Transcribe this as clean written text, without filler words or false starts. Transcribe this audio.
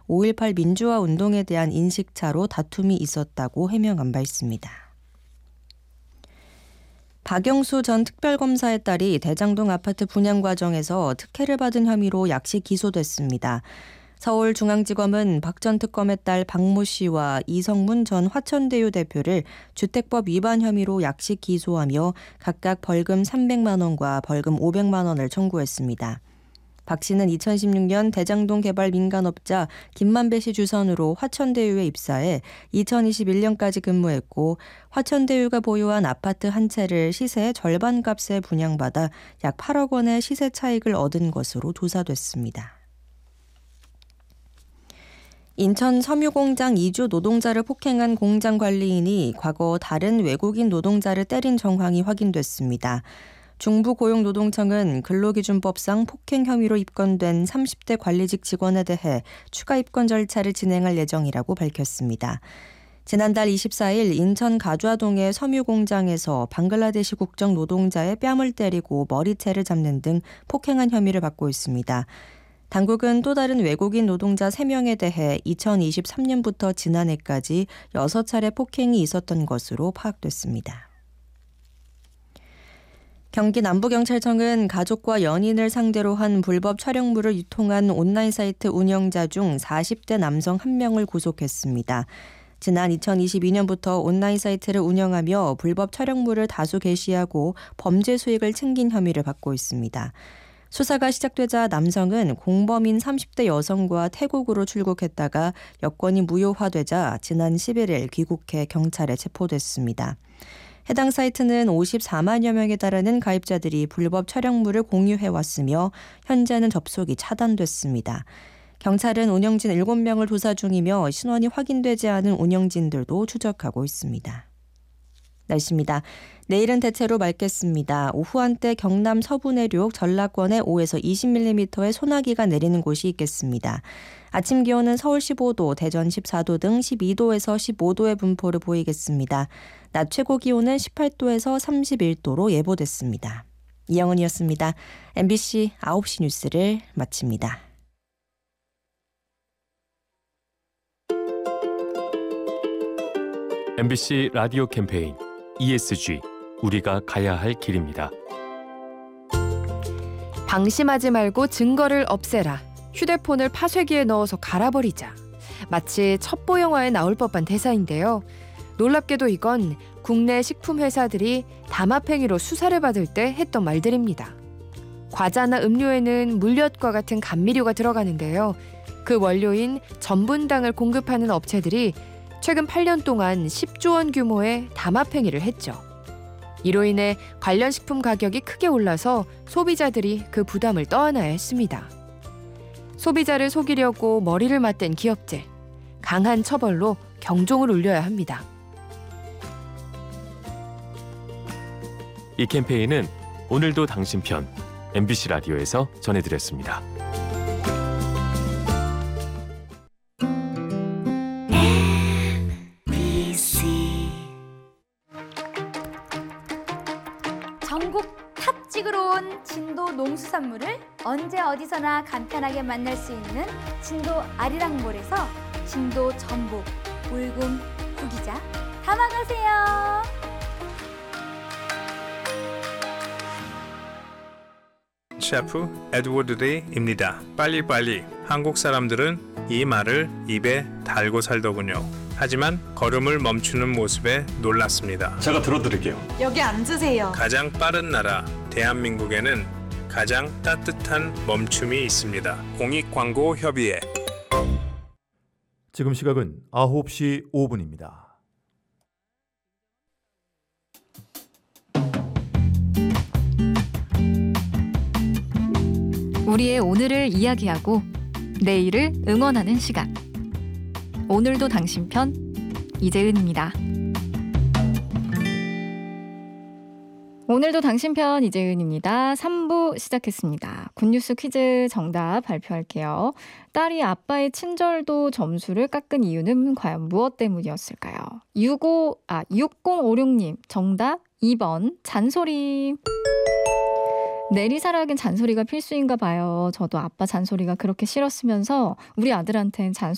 5.18 민주화 운동에 대한 인식차로 다툼이 있었다고 해명한 바 있습니다. 박영수 전 특별검사의 딸이 대장동 아파트 분양 과정에서 특혜를 받은 혐의로 약식 기소됐습니다. 서울중앙지검은 박 전 특검의 딸 박모 씨와 이성문 전 화천대유 대표를 주택법 위반 혐의로 약식 기소하며 각각 벌금 300만 원과 벌금 500만 원을 청구했습니다. 박 씨는 2016년 대장동 개발 민간업자 김만배 씨 주선으로 화천대유에 입사해 2021년까지 근무했고 화천대유가 보유한 아파트 한 채를 시세의 절반 값에 분양받아 약 8억 원의 시세 차익을 얻은 것으로 조사됐습니다. 인천 섬유공장 2주 노동자를 폭행한 공장 관리인이 과거 다른 외국인 노동자를 때린 정황이 확인됐습니다. 중부고용노동청은 근로기준법상 폭행 혐의로 입건된 30대 관리직 직원에 대해 추가 입건 절차를 진행할 예정이라고 밝혔습니다. 지난달 24일 인천 가좌동의 섬유공장에서 방글라데시 국적 노동자의 뺨을 때리고 머리채를 잡는 등 폭행한 혐의를 받고 있습니다. 당국은 또 다른 외국인 노동자 3명에 대해 2023년부터 지난해까지 6차례 폭행이 있었던 것으로 파악됐습니다. 경기 남부경찰청은 가족과 연인을 상대로 한 불법 촬영물을 유통한 온라인 사이트 운영자 중 40대 남성 1명을 구속했습니다. 지난 2022년부터 온라인 사이트를 운영하며 불법 촬영물을 다수 게시하고 범죄 수익을 챙긴 혐의를 받고 있습니다. 수사가 시작되자 남성은 공범인 30대 여성과 태국으로 출국했다가 여권이 무효화되자 지난 11일 귀국해 경찰에 체포됐습니다. 해당 사이트는 54만여 명에 달하는 가입자들이 불법 촬영물을 공유해왔으며 현재는 접속이 차단됐습니다. 경찰은 운영진 7명을 조사 중이며 신원이 확인되지 않은 운영진들도 추적하고 있습니다. 날씨입니다. 내일은 대체로 맑겠습니다. 오후 한때 경남 서부 내륙 전라권에 5에서 20mm의 소나기가 내리는 곳이 있겠습니다. 아침 기온은 서울 15도, 대전 14도 등 12도에서 15도의 분포를 보이겠습니다. 낮 최고 기온은 18도에서 31도로 예보됐습니다. 이영은이었습니다. MBC 9시 뉴스를 마칩니다. MBC 라디오 캠페인 ESG, 우리가 가야 할 길입니다. 방심하지 말고 증거를 없애라. 휴대폰을 파쇄기에 넣어서 갈아버리자. 마치 첩보 영화에 나올 법한 대사인데요. 놀랍게도 이건 국내 식품 회사들이 담합행위로 수사를 받을 때 했던 말들입니다. 과자나 음료에는 물엿과 같은 감미료가 들어가는데요. 그 원료인 전분당을 공급하는 업체들이 최근 8년 동안 10조 원 규모의 담합행위를 했죠. 이로 인해 관련 식품 가격이 크게 올라서 소비자들이 그 부담을 떠안아야 했습니다. 소비자를 속이려고 머리를 맞댄 기업들, 강한 처벌로 경종을 울려야 합니다. 이 캠페인은 오늘도 당신 편 MBC 라디오에서 전해드렸습니다. 전국 탑 찍으러 온 진도 농수산물을 언제 어디서나 간편하게 만날 수 있는 진도 아리랑몰에서 진도 전복, 울금, 구기자 담아가세요. 셰프 에드워드 데이입니다. 빨리빨리. 한국 사람들은 이 말을 입에 달고 살더군요. 하지만 걸음을 멈추는 모습에 놀랐습니다. 제가 들어드릴게요. 여기 앉으세요. 가장 빠른 나라 대한민국에는 가장 따뜻한 멈춤이 있습니다. 공익광고협의회. 지금 시각은 9시 5분입니다. 우리의 오늘을 이야기하고 내일을 응원하는 시간. 오늘도 당신 편 이재은입니다. 오늘도 당신 편 이재은입니다. 3부 시작했습니다. 굿뉴스 퀴즈 정답 발표할게요. 딸이 아빠의 친절도 점수를 깎은 이유는 과연 무엇 때문이었을까요? 6056님 정답 2번 잔소리. 내리사랑엔 잔소리가 필수인가 봐요. 저도 아빠 잔소리가 그렇게 싫었으면서 우리 아들한테는 잔소리